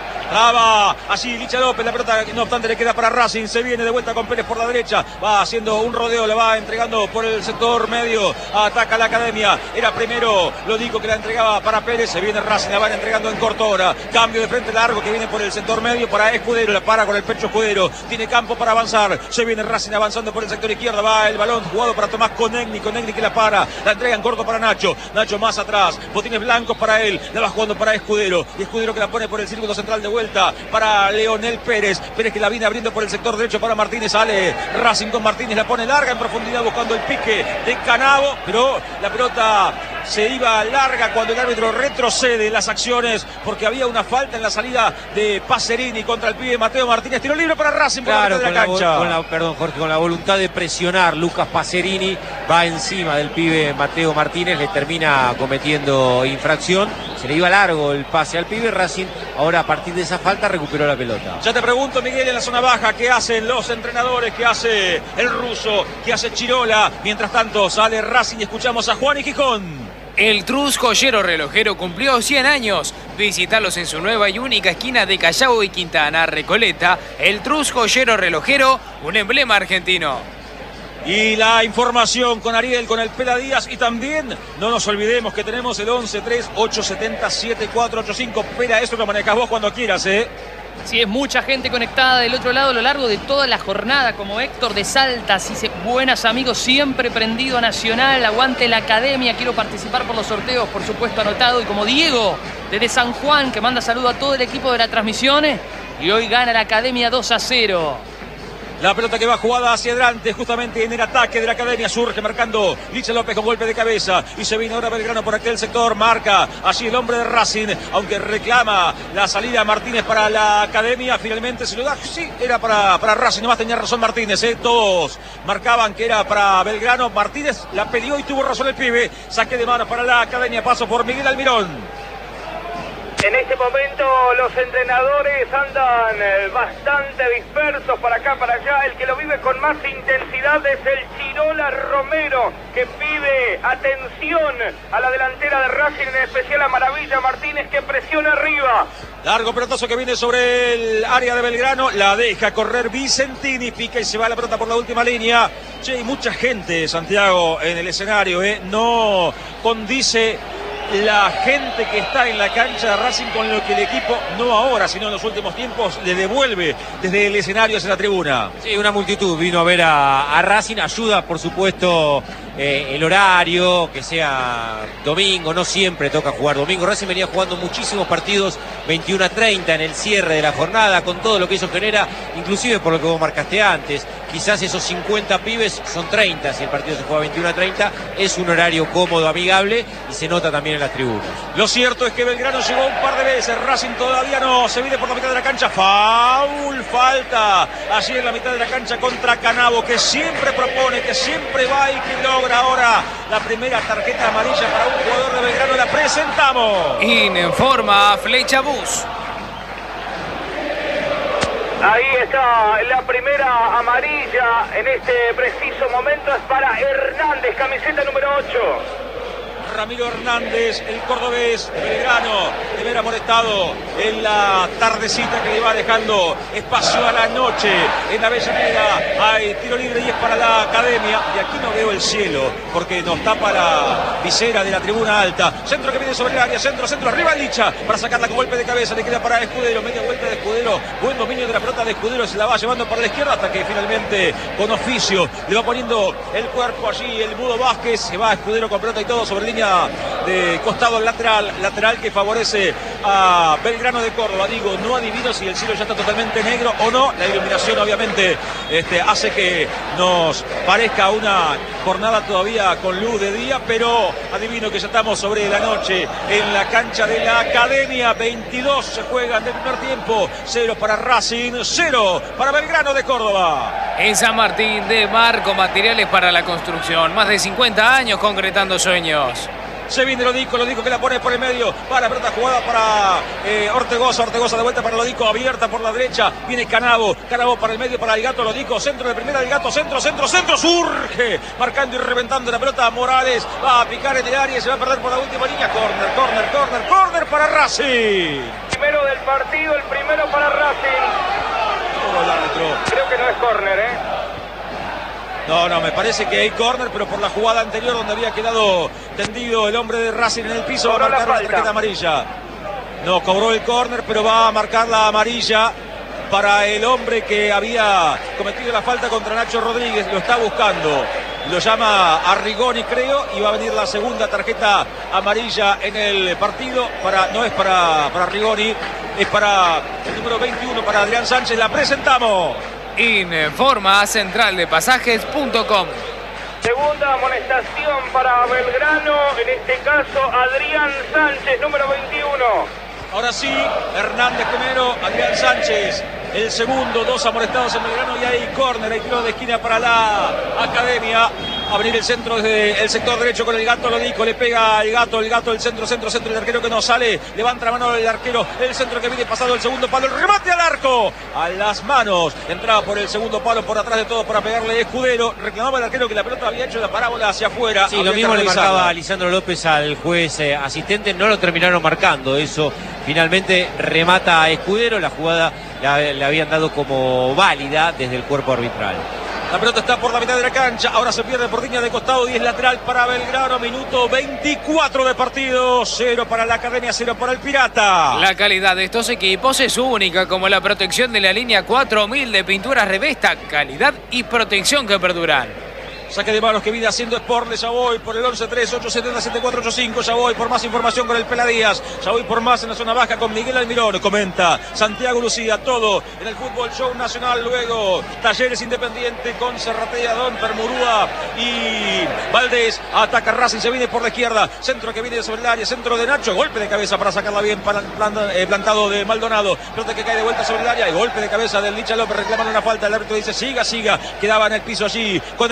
Traba allí Licha López, la pelota no obstante le queda para Racing, se viene de vuelta con Pérez por la derecha, va haciendo un rodeo, le va entregando por el sector medio, ataca la academia, era primero Lodico que la entregaba para Pérez, se viene Racing, la van entregando en corto hora, cambio de frente largo que viene por el sector medio para Escudero, la para con el pecho Escudero, tiene campo para avanzar, se viene Racing avanzando por el sector izquierdo, va el balón jugado para Tomás Conegni, Conegni que la para, la entrega en corto para Nacho, Nacho más atrás, botines blancos para él, la va jugando para Escudero, y Escudero que la pone por el círculo central de vuelta para Leonel Pérez, Pérez que la viene abriendo por el sector derecho para Martínez, sale Racing con Martínez, la pone larga en profundidad buscando el pique de Canavo, pero la pelota se iba larga cuando el árbitro retrocede las acciones porque había una falta en la salida de Pacerini contra el pibe Mateo Martínez, tiro libre para Racing por claro, la con de la cancha. La, con la, perdón Jorge, con la voluntad de presionar, Lucas Pacerini va encima del pibe Mateo Martínez, le termina cometiendo infracción, se le iba largo el pase al pibe. Racing ahora a partir de esa falta recuperó la pelota. Ya te pregunto, Miguel, en la zona baja, ¿qué hacen los entrenadores? ¿Qué hace el ruso? ¿Qué hace Chirola? Mientras tanto sale Racing y escuchamos a Juan y Gijón. El Trus Joyero Relojero cumplió cien años. Visitarlos en su nueva y única esquina de Callao y Quintana, Recoleta. El Trus Joyero Relojero, un emblema argentino. Y la información con Ariel, con el Pela Díaz, y también no nos olvidemos que tenemos el once tres ocho siete cero siete cuatro ocho cinco. Pela, eso lo manejas vos cuando quieras, ¿eh? Sí, es mucha gente conectada del otro lado a lo largo de toda la jornada, como Héctor de Salta, dice, buenas amigos, siempre prendido a Nacional, aguante la academia, quiero participar por los sorteos, por supuesto anotado, y como Diego, desde San Juan, que manda saludo a todo el equipo de la transmisión, y hoy gana la academia dos a cero. La pelota que va jugada hacia adelante, justamente en el ataque de la academia, surge marcando Licha López con golpe de cabeza. Y se viene ahora Belgrano por aquel sector, marca allí el hombre de Racing, aunque reclama la salida Martínez para la academia, finalmente se lo da. Sí, era para, para Racing, nomás tenía razón Martínez, ¿eh? Todos marcaban que era para Belgrano. Martínez la pidió y tuvo razón el pibe. Saque de mano para la academia, paso por Miguel Almirón. En este momento los entrenadores andan eh, bastante dispersos para acá, para allá. El que lo vive con más intensidad es el Chirola Romero, que pide atención a la delantera de Racing, en especial a Maravilla Martínez, que presiona arriba. Largo pelotazo que viene sobre el área de Belgrano, la deja correr Vicentini, pica y se va la pelota por la última línea. Che, hay mucha gente, Santiago, en el escenario, ¿eh? No condice la gente que está en la cancha de Racing con lo que el equipo, no ahora, sino en los últimos tiempos, le devuelve desde el escenario hacia la tribuna. Sí, una multitud vino a ver a, a Racing, ayuda por supuesto eh, el horario, que sea domingo, no siempre toca jugar domingo. Racing venía jugando muchísimos partidos veintiuno a treinta en el cierre de la jornada, con todo lo que eso genera, inclusive por lo que vos marcaste antes. Quizás esos cincuenta pibes son treinta, si el partido se juega veintiuno a treinta, es un horario cómodo, amigable, y se nota también en las tribunas. Lo cierto es que Belgrano llegó un par de veces, Racing todavía no, se viene por la mitad de la cancha, faul, falta, allí en la mitad de la cancha contra Canavo, que siempre propone, que siempre va y que logra ahora la primera tarjeta amarilla para un jugador de Belgrano. La presentamos. Informa Flecha Bus. Ahí está la primera amarilla en este preciso momento, es para Hernández, camiseta número ocho. Ramiro Hernández, el cordobés de Belgrano, de ver amonestado en la tardecita que le va dejando espacio a la noche. En la Avellaneda hay tiro libre y es para la Academia. De aquí no veo el cielo porque nos tapa la visera de la tribuna alta. Centro que viene sobre el área, centro, centro, arriba Licha para sacarla con golpe de cabeza. Le queda para Escudero, media vuelta de Escudero. Buen dominio de la pelota de Escudero, se la va llevando para la izquierda hasta que finalmente con oficio le va poniendo el cuerpo allí el Mudo Vázquez. Se va Escudero con pelota y todo sobre línea de costado lateral, lateral que favorece a Belgrano de Córdoba. Digo, no adivino si el cielo ya está totalmente negro o no. La iluminación obviamente este, hace que nos parezca una jornada todavía con luz de día, pero adivino que ya estamos sobre la noche en la cancha de la Academia. veintidós se juegan del primer tiempo, cero para Racing, cero para Belgrano de Córdoba. En San Martín de Mar, con materiales para la construcción, más de cincuenta años concretando sueños. Se viene Lodico, Lodico que la pone por el medio, para pelota jugada para eh, Ortegoza, Ortegoza de vuelta para Lodico, abierta por la derecha, viene Canavo, Canavo para el medio para el Gato, Lodico, centro de primera del Gato, centro, centro, centro, surge, marcando y reventando la pelota, Morales va a picar en el área y se va a perder por la última línea, corner, corner, corner, corner para Racing. Primero del partido, el primero para Racing. Todo el árbitro. Creo que no es corner, ¿eh? No, no, me parece que hay córner, pero por la jugada anterior donde había quedado tendido el hombre de Racing en el piso, va a marcar la, la tarjeta amarilla. No, cobró el córner, pero va a marcar la amarilla para el hombre que había cometido la falta contra Nacho Rodríguez. Lo está buscando, lo llama a Rigoni, creo, y va a venir la segunda tarjeta amarilla en el partido. Para, no es para, para Rigoni, es para el número veintiuno, para Adrián Sánchez. La presentamos. Informa central de pasajes punto com. Segunda amonestación para Belgrano, en este caso Adrián Sánchez, número veintiuno. Ahora sí, Hernández primero, Adrián Sánchez el segundo, dos amonestados en Belgrano y hay córner, hay tiro de esquina para la Academia. A venir el centro desde el sector derecho con el Gato Lodico, le pega el Gato, el Gato, el centro, centro, centro, el arquero que no sale, levanta la mano el arquero, el centro que viene pasado el segundo palo, el remate al arco, a las manos, entraba por el segundo palo, por atrás de todo para pegarle Escudero, reclamaba el arquero que la pelota había hecho la parábola hacia afuera. Sí, lo mismo le marcaba a Lisandro López al juez eh, asistente, no lo terminaron marcando, eso finalmente remata a Escudero, la jugada la, la habían dado como válida desde el cuerpo arbitral. La pelota está por la mitad de la cancha, ahora se pierde por línea de costado y es lateral para Belgrano, minuto veinticuatro de partido, cero para la Academia, cero para el Pirata. La calidad de estos equipos es única, como la protección de la línea cuatro mil de pinturas Revesta, calidad y protección que perduran. Saque de manos que viene haciendo Sport de Savoy por el once tres ocho siete siete cuatro ocho cinco. Savoy por más información con el Peladías. Savoy por más en la zona baja con Miguel Almirón. Comenta Santiago Lucía. Todo en el fútbol show nacional. Luego Talleres Independiente con Serratea, Don Permurúa y Valdés. Ataca Racing, se viene por la izquierda. Centro que viene sobre el área. Centro de Nacho. Golpe de cabeza para sacarla bien. Plantado de Maldonado. Pelota que cae de vuelta sobre el área. Y golpe de cabeza del Licha López. Reclaman una falta. El árbitro dice siga, siga. Quedaba en el piso allí con Egni.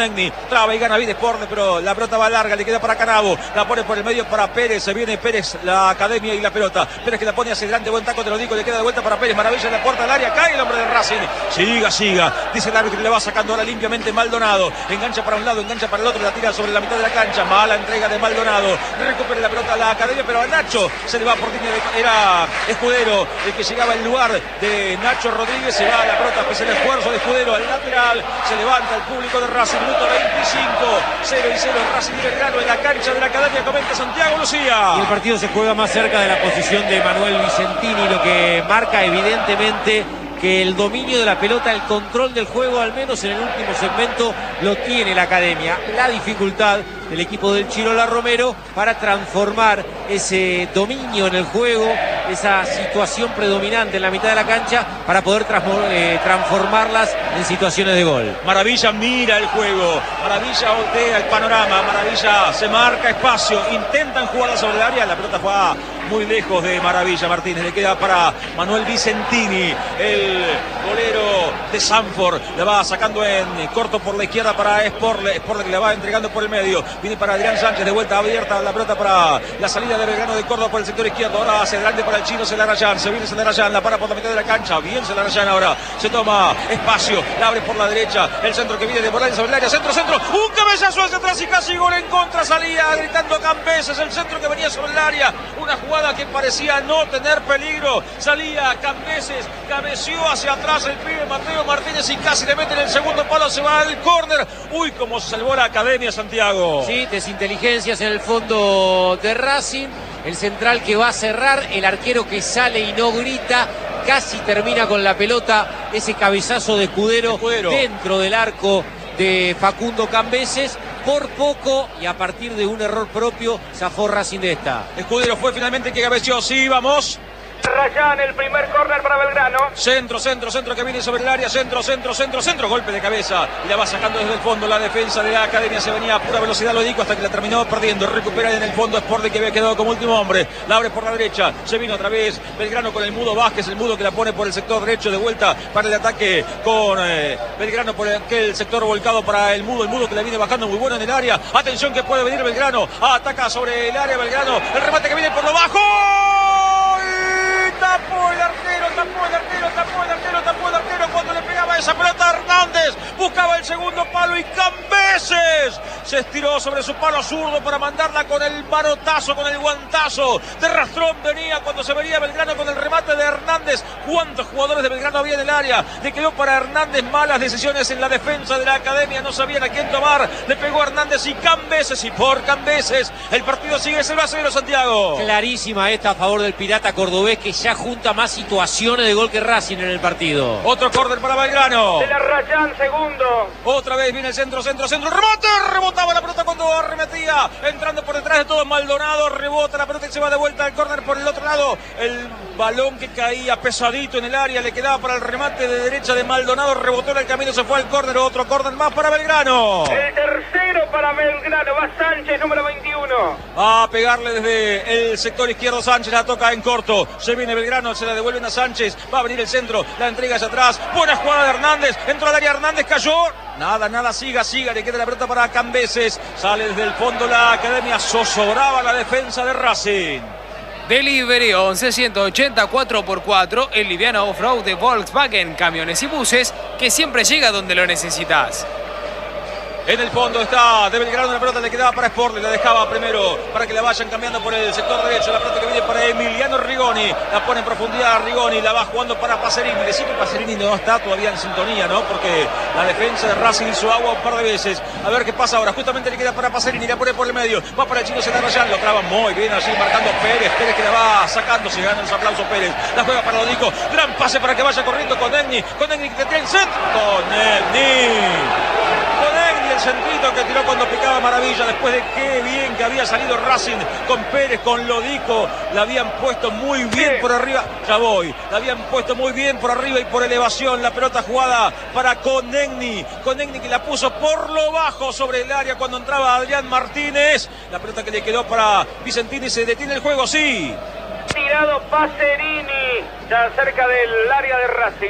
traba y gana bien Sporting, pero la pelota va larga, le queda para Canavo, la pone por el medio para Pérez, se viene Pérez, la academia y la pelota, Pérez que la pone hacia adelante, buen taco, te lo digo, le queda de vuelta para Pérez, maravilla en la puerta del área, cae el hombre de Racing, siga, siga, dice el árbitro que le va sacando ahora limpiamente Maldonado, engancha para un lado, engancha para el otro, la tira sobre la mitad de la cancha, mala entrega de Maldonado, recupera la pelota a la academia, pero a Nacho se le va por línea de... era Escudero el que llegaba al lugar de Nacho Rodríguez, se va a la pelota, pese al esfuerzo de Escudero al lateral, se levanta el público de Racing, minuto veinticinco, cero y cero Racing y Belgrano en la cancha de la academia, comenta Santiago Lucía. Y el partido se juega más cerca de la posición de Manuel Vicentini, lo que marca evidentemente que el dominio de la pelota, el control del juego, al menos en el último segmento, lo tiene la academia. La dificultad del equipo del Chirola Romero para transformar ese dominio en el juego, esa situación predominante en la mitad de la cancha, para poder eh, transformarlas en situaciones de gol. Maravilla mira el juego, Maravilla voltea el panorama, Maravilla se marca espacio, intentan jugar sobre el área, la pelota va muy lejos de Maravilla Martínez, le queda para Manuel Vicentini, el golero de Sanford, la va sacando en corto por la izquierda para Sporle, Sporle que la va entregando por el medio, viene para Adrián Sánchez, de vuelta abierta la pelota para la salida de Belgrano de Córdoba por el sector izquierdo, ahora hacia adelante para el chino Celarayán, se viene Celarayán, la para por la mitad de la cancha, bien Celarayán ahora, se toma espacio, la abre por la derecha, el centro que viene de Morales sobre el área, centro, centro, un cabezazo hacia atrás y casi gol en contra, salía gritando Cambeses, el centro que venía sobre el área, una jugada que parecía no tener peligro, salía Cambeses, cabeció hacia atrás el pibe Mateo Martínez y casi le mete en el segundo palo, se va al córner, uy, cómo se salvó la academia, Santiago. Sí, desinteligencias en el fondo de Racing, el central que va a cerrar, el arquero que sale y no grita, casi termina con la pelota, ese cabezazo de Escudero, Escudero. dentro del arco de Facundo Cambeses, por poco y a partir de un error propio zafó Racing de esta. Escudero fue finalmente que cabeció, sí, vamos. Rayán, el primer córner para Belgrano. Centro, centro, centro que viene sobre el área, centro, centro, centro, centro, golpe de cabeza y la va sacando desde el fondo la defensa de la academia, se venía a pura velocidad, lo digo, hasta que la terminó perdiendo, recupera en el fondo Sporting que había quedado como último hombre, la abre por la derecha, se vino otra vez Belgrano con el Mudo Vázquez, el Mudo que la pone por el sector derecho de vuelta para el ataque con eh, Belgrano por aquel sector volcado para el Mudo, el Mudo que la viene bajando muy bueno en el área, atención que puede venir Belgrano, ataca sobre el área Belgrano, el remate que viene por lo bajo. Tapó el arquero, tapó el arquero, tapó el arquero, tapó el arquero cuando le pegaba esa pelota Hernández, buscaba el segundo palo y Cambeses se estiró sobre su palo zurdo para mandarla con el manotazo, con el guantazo de rastrón venía cuando se venía Belgrano con el remate de Hernández. ¿Cuántos jugadores de Belgrano había en el área? Le quedó para Hernández malas decisiones en la defensa de la academia, no sabían a quién tomar, le pegó a Hernández y Cambeses, y por Cambeses el partido sigue cero a cero, Santiago. Clarísima esta a favor del Pirata Cordobés, que ya junta más situaciones de gol que Racing en el partido. Otro córner para Belgrano. De la Rayán, segundo. Otra vez viene el centro, centro, centro, remate, rebotaba la pelota cuando arremetía, entrando por detrás de todo Maldonado, rebota la pelota y se va de vuelta al córner por el otro lado, el balón que caía pesadito en el área, le quedaba para el remate de derecha de Maldonado, rebotó en el camino, se fue al córner, otro córner más para Belgrano. El tercero para Belgrano, va Sánchez, número veintiuno. Va a pegarle desde el sector izquierdo Sánchez, la toca en corto, se viene Belgrano, se la devuelven a Sánchez, va a venir el centro, la entrega hacia atrás, buena jugada de Hernández, entró al área Hernández, cayó, nada, nada, siga, siga, le queda la pelota para Cambeses, sale desde el fondo la academia, zozobraba la defensa de Racing. Delivery once ciento ochenta cuatro por cuatro, el liviano off-road de Volkswagen, camiones y buses, que siempre llega donde lo necesitas. En el fondo está de Belgrano, la pelota le quedaba para Sporting, la dejaba primero para que la vayan cambiando por el sector derecho, la pelota que viene para Emiliano Rigoni, la pone en profundidad a Rigoni, la va jugando para Pacerini, decir que Pacerini no está todavía en sintonía, ¿no? Porque la defensa de Racing hizo agua un par de veces, a ver qué pasa ahora, justamente le queda para Pacerini, la pone por el medio, va para el chino Celarayán, lo traba muy bien así, marcando Pérez, Pérez que la va sacando, se ganan los aplausos Pérez, la juega para Lodico, gran pase para que vaya corriendo con Egni, con Egni que tiene el centro, con Egni, con Egni, el centrito que tiró cuando picaba Maravilla, después de qué bien que había salido Racing con Pérez, con Lodico, la habían puesto muy bien por arriba, ya voy, la habían puesto muy bien por arriba y por elevación, la pelota jugada para Conegni, Conegni que la puso por lo bajo sobre el área cuando entraba Adrián Martínez, la pelota que le quedó para Vicentini, se detiene el juego, sí. Tirado Pacerini, ya cerca del área de Racing.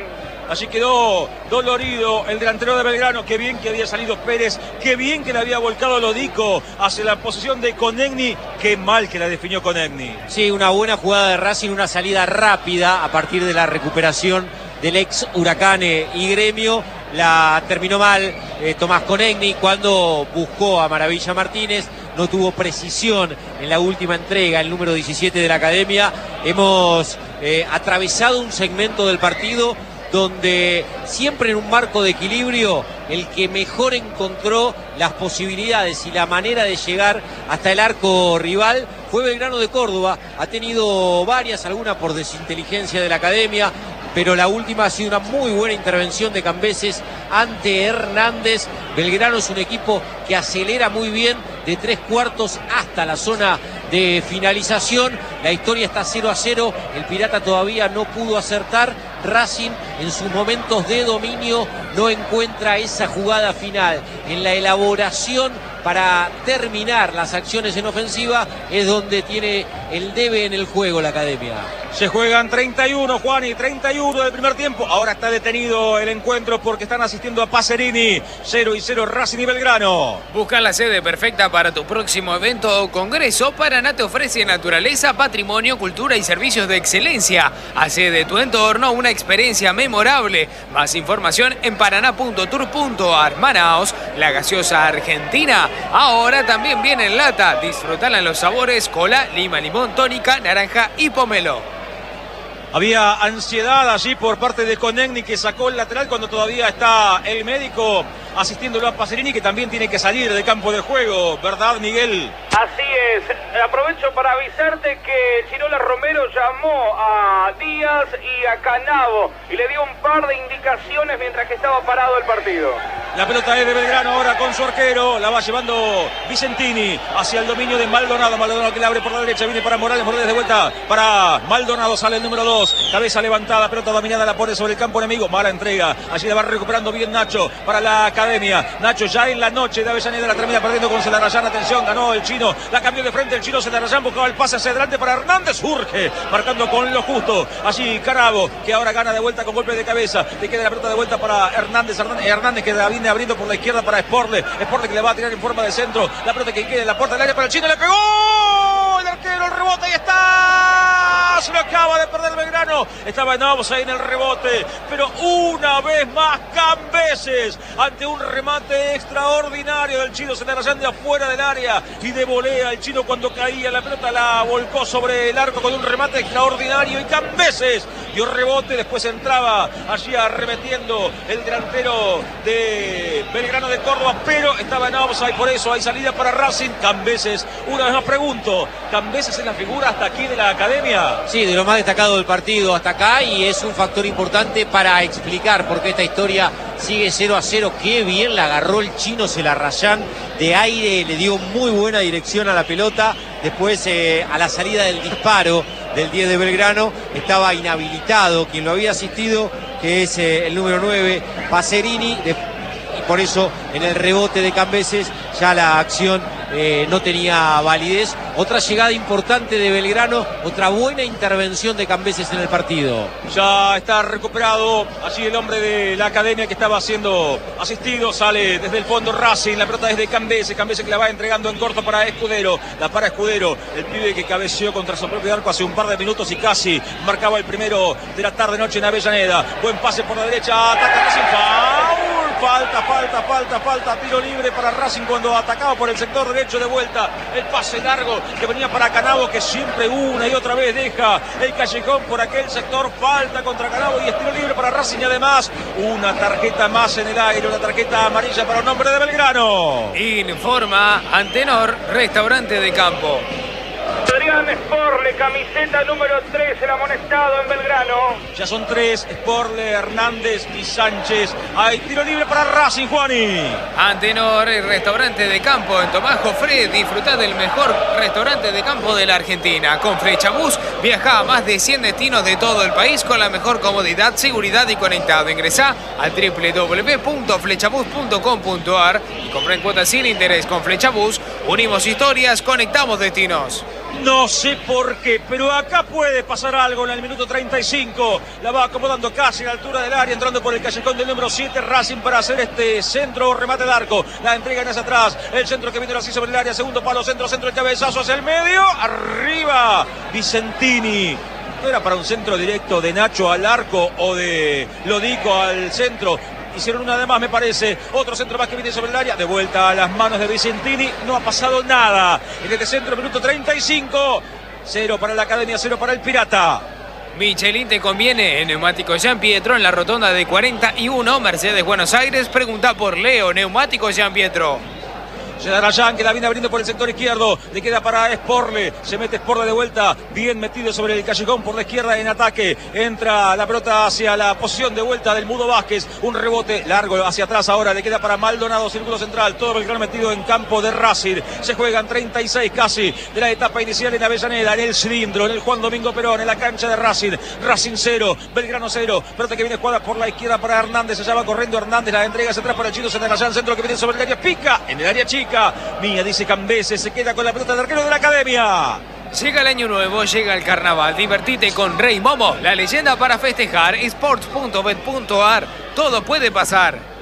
Allí quedó dolorido el delantero de Belgrano. Qué bien que había salido Pérez, qué bien que le había volcado Lodico hacia la posición de Konechny. Qué mal que la definió Konechny. Sí, una buena jugada de Racing, una salida rápida a partir de la recuperación del ex Huracán y Gremio. La terminó mal eh, Tomás Konechny cuando buscó a Maravilla Martínez. No tuvo precisión en la última entrega, el número diecisiete de la academia. Hemos eh, atravesado un segmento del partido donde siempre en un marco de equilibrio el que mejor encontró las posibilidades y la manera de llegar hasta el arco rival fue Belgrano de Córdoba. Ha tenido varias, algunas por desinteligencia de la academia, pero la última ha sido una muy buena intervención de Cambeses ante Hernández. Belgrano es un equipo que acelera muy bien de tres cuartos hasta la zona de finalización. La historia está cero a cero, el Pirata todavía no pudo acertar. Racing en sus momentos de dominio no encuentra esa jugada final. En la elaboración para terminar las acciones en ofensiva es donde tiene el debe en el juego la academia. Se juegan treinta y uno, Juan, y treinta y uno del primer tiempo. Ahora está detenido el encuentro porque están asistiendo a Pacerini. cero y cero Racing y Belgrano. Busca la sede perfecta para tu próximo evento o congreso. Paraná te ofrece naturaleza, patrimonio, cultura y servicios de excelencia. Hace de tu entorno una experiencia memorable. Más información en paraná punto tour punto ar. Manaos, la gaseosa argentina. Ahora también viene en lata. Disfrutala en los sabores cola, lima, limón, tónica, naranja y pomelo. Había ansiedad allí por parte de Konechny, que sacó el lateral cuando todavía está el médico asistiéndolo a Pacerini, que también tiene que salir del campo de juego, ¿verdad, Miguel? Así es. Aprovecho para avisarte que Chirola Romero llamó a Díaz y a Canavo y le dio un par de indicaciones mientras que estaba parado el partido. La pelota es de Belgrano ahora con su arquero. La va llevando Vicentini hacia el dominio de Maldonado. Maldonado que le abre por la derecha. Viene para Morales. Morales de vuelta para Maldonado. Sale el número dos. Cabeza levantada. Pelota dominada. La pone sobre el campo enemigo. Mala entrega. Allí la va recuperando bien Nacho para la academia. Nacho ya en la noche de Avellaneda la termina perdiendo con Celarayán. Atención. Ganó el chino. La cambió de frente el chino Celarayán. Buscaba el pase hacia adelante para Hernández. Urge. Marcando con lo justo. Allí Canavo, que ahora gana de vuelta con golpe de cabeza. Le queda la pelota de vuelta para Hernández. Hernández, Hernández que la viene abriendo por la izquierda para Sporle. Sporle que le va a tirar en forma de centro. La pelota que queda en la puerta del área para el chino. Le pegó el arquero, el rebote y está. Se lo acaba de perder Belgrano. Estaba en offside en el rebote. Pero una vez más Cambeses ante un remate extraordinario del chino Celarayán de afuera del área y de volea. El chino cuando caía la pelota la volcó sobre el arco con un remate extraordinario y Cambeses dio rebote. Después entraba allí arremetiendo el delantero de Belgrano de Córdoba, pero estaba en offside, por eso hay salida para Racing. Cambeses, una vez más pregunto, ¿Cambeses es la figura hasta aquí de la academia? Sí, de lo más destacado del partido hasta acá, y es un factor importante para explicar por qué esta historia sigue cero a cero. Qué bien la agarró el chino Celarayán de aire, le dio muy buena dirección a la pelota. Después eh, a la salida del disparo del diez de Belgrano estaba inhabilitado quien lo había asistido, que es eh, el número nueve, Pacerini, de, y por eso en el rebote de Cambeses ya la acción eh, no tenía validez. Otra llegada importante de Belgrano, otra buena intervención de Cambeses en el partido. Ya está recuperado allí el hombre de la academia que estaba siendo asistido. Sale desde el fondo Racing, la pelota es de Cambeses. Cambeses que la va entregando en corto para Escudero. La para Escudero, el pibe que cabeceó contra su propio arco hace un par de minutos y casi marcaba el primero de la tarde-noche en Avellaneda. Buen pase por la derecha, ataca Racing, foul. Falta, falta, falta, falta, tiro libre para Racing cuando atacaba por el sector derecho de vuelta. El pase largo que venía para Canavo, que siempre una y otra vez deja el callejón por aquel sector. Falta contra Canavo y es tiro libre para Racing, y además una tarjeta más en el aire, una tarjeta amarilla para un hombre de Belgrano. Informa Antenor, restaurante de campo. Adrián Sporle, camiseta número tres, el amonestado en Belgrano. Ya son tres, Sporle, Hernández y Sánchez. Hay tiro libre para Racing, Juani. Antenor, el restaurante de campo en Tomás Jofré. Disfrutá del mejor restaurante de campo de la Argentina. Con Flechabús viaja a más de cien destinos de todo el país con la mejor comodidad, seguridad y conectado. Ingresá a doble u doble u doble u punto flechabús punto com punto ar y comprá en cuotas sin interés. Con Flechabús unimos historias, conectamos destinos. No sé por qué, pero acá puede pasar algo en el minuto treinta y cinco. La va acomodando casi a la altura del área, entrando por el callejón del número siete, Racing para hacer este centro, remate de arco. La entrega en hacia atrás, el centro que viene así sobre el área, segundo palo, centro, centro, el cabezazo hacia el medio, arriba, Vicentini. No era para un centro directo de Nacho al arco o de Lodico al centro. Hicieron una de más, me parece. Otro centro más que viene sobre el área. De vuelta a las manos de Vicentini. No ha pasado nada. En este centro, minuto treinta y cinco. Cero para la Academia, cero para el Pirata. Michelin te conviene en Neumáticos Gian Pietro en la rotonda de cuarenta y uno, Mercedes Buenos Aires. Pregunta por Leo, Neumáticos Gian Pietro. Rayan que la viene abriendo por el sector izquierdo, le queda para Sporle, se mete Sporle de vuelta, bien metido sobre el callejón por la izquierda en ataque, entra la pelota hacia la posición de vuelta del Mudo Vázquez, un rebote largo hacia atrás ahora, le queda para Maldonado, círculo central, todo Belgrano metido en campo de Racing, se juegan treinta y seis casi de la etapa inicial en Avellaneda, en el cilindro, en el Juan Domingo Perón, en la cancha de Racing, Racing cero, Belgrano cero, pelota que viene jugada por la izquierda para Hernández, allá va corriendo Hernández, la entrega hacia atrás para el chino Senarayán, centro que viene sobre el área, pica en el área chica. Mía, dice Cambese, se queda con la pelota del arquero de la Academia. Llega el año nuevo, llega el carnaval. Divertite con Rey Momo, la leyenda para festejar. Sports punto bet punto ar. Todo puede pasar.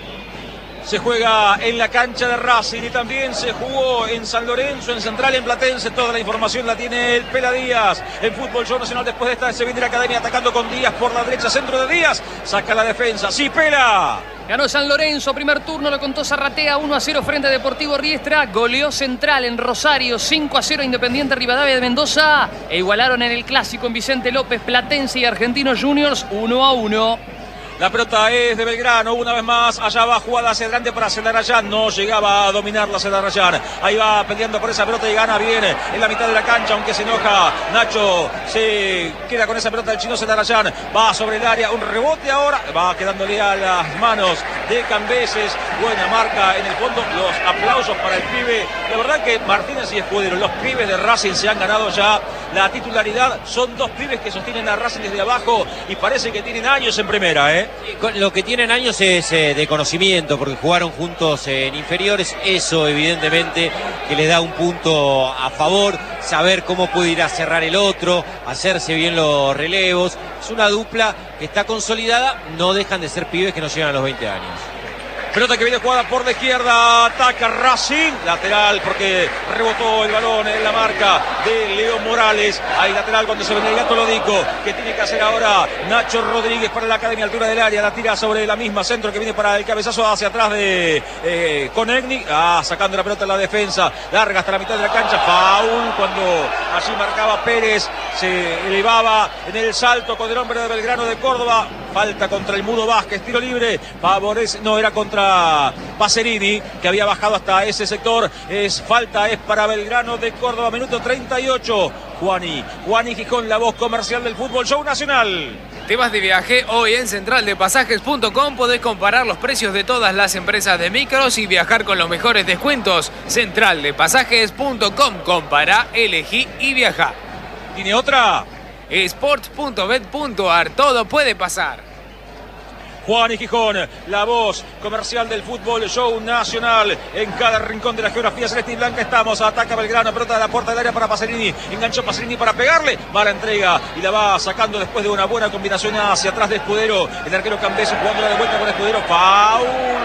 Se juega en la cancha de Racing y también se jugó en San Lorenzo, en Central, en Platense. Toda la información la tiene el Pela Díaz. En Fútbol Show Nacional, después de esta se viene la Academia atacando con Díaz por la derecha, centro de Díaz. Saca la defensa. Sí, Pela. Ganó San Lorenzo, primer turno, lo contó Zarratea, uno a cero frente a Deportivo Riestra. Goleó Central en Rosario, cinco a cero Independiente Rivadavia de Mendoza. E igualaron en el clásico en Vicente López, Platense y Argentinos Juniors, uno a uno. La pelota es de Belgrano, una vez más, allá va jugada hacia adelante para Senarayán, no llegaba a dominarla Senarayán, ahí va peleando por esa pelota y gana bien en la mitad de la cancha, aunque se enoja Nacho, se queda con esa pelota del chino Senarayán, va sobre el área, un rebote ahora, va quedándole a las manos de Cambeses, buena marca en el fondo, los aplausos para el pibe, la verdad que Martínez y Escudero, los pibes de Racing se han ganado ya la titularidad, son dos pibes que sostienen a Racing desde abajo y parece que tienen años en primera, ¿eh? Lo que tienen años es eh, de conocimiento, porque jugaron juntos eh, en inferiores, eso evidentemente que les da un punto a favor, saber cómo puede ir a cerrar el otro, hacerse bien los relevos, es una dupla que está consolidada, no dejan de ser pibes que no llegan a los veinte años. Pelota que viene jugada por la izquierda, ataca Racing, lateral porque rebotó el balón en la marca de Leo Morales. Hay lateral cuando se viene el Gato Lodico, que tiene que hacer ahora Nacho Rodríguez para la Academia, altura del área, la tira sobre la misma, centro que viene para el cabezazo hacia atrás de eh, Conegni, ah, sacando la pelota en la defensa, larga hasta la mitad de la cancha, foul cuando allí marcaba Pérez, se elevaba en el salto con el hombre de Belgrano de Córdoba, falta contra el Mudo Vázquez, tiro libre, favorece, no era contra Pacerini, que había bajado hasta ese sector, es falta, es para Belgrano de Córdoba, minuto treinta y ocho, Juani, Juani Gijón, la voz comercial del Fútbol Show Nacional. ¿Te vas de viaje? Hoy en central de pasajes punto com podés comparar los precios de todas las empresas de micros y viajar con los mejores descuentos. central de pasajes punto com, compará, elegí y viaja. ¿Tiene otra? Sports punto bet punto ar, todo puede pasar. Juan y Gijón, la voz comercial del Fútbol Show Nacional. En cada rincón de la geografía celeste y blanca estamos. Ataca Belgrano, pelota de la puerta del área para Pacerini. Enganchó Pacerini para pegarle. Mala entrega y la va sacando después de una buena combinación hacia atrás de Escudero. El arquero Cambese jugándola de vuelta con Escudero. Foul,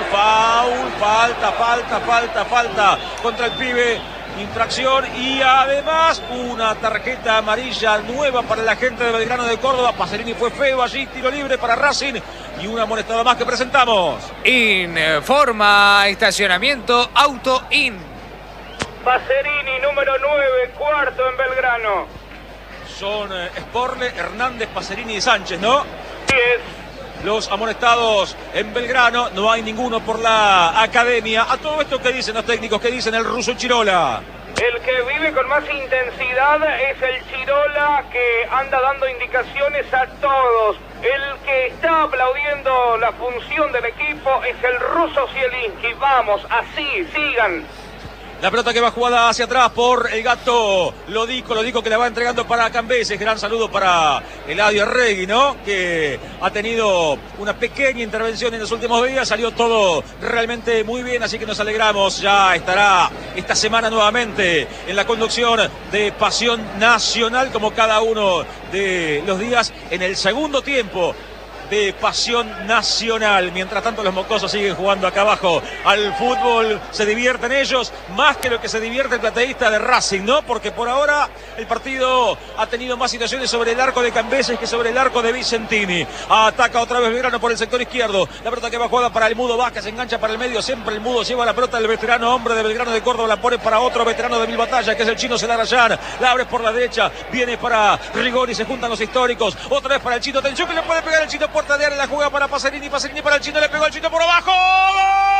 foul, falta, falta, falta, falta contra el pibe. Infracción y además una tarjeta amarilla nueva para la gente de Belgrano de Córdoba. Pacerini fue feo allí, tiro libre para Racing y una amonestada más que presentamos. Informa estacionamiento Auto In. Pacerini, número nueve, cuarto en Belgrano. Son eh, Sporle, Hernández, Pacerini y Sánchez, ¿no? diez. Los amonestados en Belgrano, no hay ninguno por la Academia. A todo esto, ¿qué dicen los técnicos? ¿Qué dicen el ruso Chirola? El que vive con más intensidad es el Chirola, que anda dando indicaciones a todos. El que está aplaudiendo la función del equipo es el ruso Zielinski. Vamos, así, sigan. La pelota que va jugada hacia atrás por el gato Lodico, Lodico que la va entregando para Cambeses. Gran saludo para Eladio Arregui, ¿no? Que ha tenido una pequeña intervención en los últimos días. Salió todo realmente muy bien, así que nos alegramos. Ya estará esta semana nuevamente en la conducción de Pasión Nacional, como cada uno de los días en el segundo tiempo de Pasión Nacional. Mientras tanto los mocosos siguen jugando acá abajo al fútbol, se divierten ellos más que lo que se divierte el plateísta de Racing, ¿no? Porque por ahora el partido ha tenido más situaciones sobre el arco de Cambeses que sobre el arco de Vicentini. Ataca otra vez Belgrano por el sector izquierdo, la pelota que va jugada para el Mudo Vázquez, se engancha para el medio, siempre el Mudo lleva la pelota del veterano hombre de Belgrano de Córdoba, la pone para otro veterano de Mil Batallas, que es el chino Celarayán, la abre por la derecha, viene para Rigori, se juntan los históricos, otra vez para el chino, atención que le puede pegar el chino, puerta de área, la juega para Pacerini, Pacerini para el chino, le pegó al chino por abajo. ¡Gol!